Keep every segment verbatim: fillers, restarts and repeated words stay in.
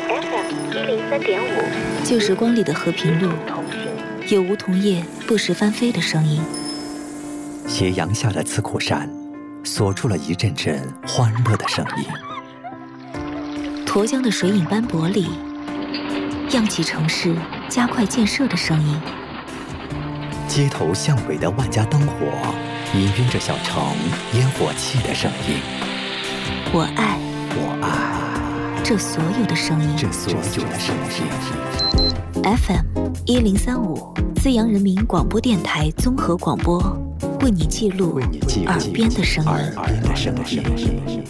F M 一零三点五， 旧时光里的和平路，有梧桐叶不时翻飞的声音。 斜阳下的刺口山，锁住了一阵阵欢乐的声音。 沱江的水影斑驳里，漾起城市加快建设的声音。 街头巷尾的万家灯火，氤氲着小城烟火气的声音。 我爱， 我爱这所有的声音， 这所有的声音。 F M 一零三五，资阳人民广播电台综合广播，为你记录耳边的声音。 耳边的声音。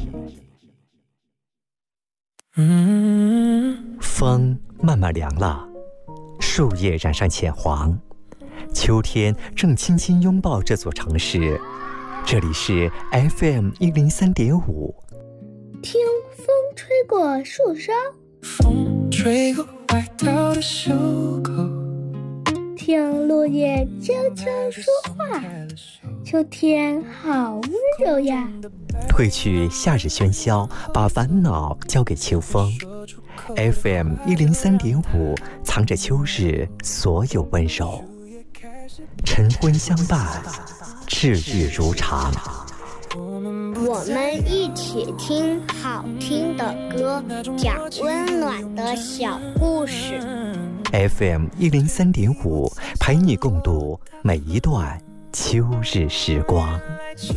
风慢慢凉了，树叶染上浅黄，秋天正轻轻拥抱这座城市。这里是 F M 一零三点五， 听风吹过树梢， 风吹过外套的袖口， 听落叶悄悄说话。秋天好温柔呀， 褪去夏日喧嚣，把烦恼交给秋风。F M 一零三点五，藏着秋日所有温柔，晨昏相伴，至日如常。 我们一起听好听的歌，讲温暖的小故事。 F M 一零三点五，陪你共度每一段秋日时光。